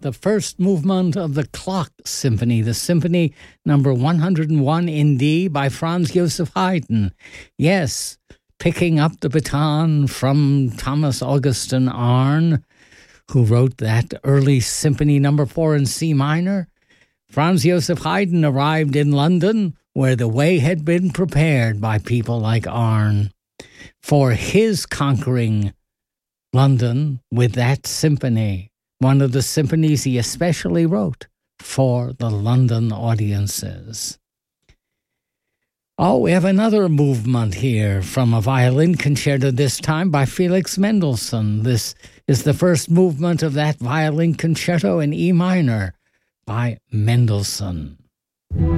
the first movement of the Clock Symphony, the Symphony number 101 in D by Franz Joseph Haydn. Yes, picking up the baton from Thomas Augustin Arne, who wrote that early Symphony number 4 in C minor. Franz Joseph Haydn arrived in London, where the way had been prepared by people like Arne for his conquering London with that symphony, one of the symphonies he especially wrote for the London audiences. Oh, we have another movement here from a violin concerto, this time by Felix Mendelssohn. This is the first movement of that violin concerto in E minor by Mendelssohn.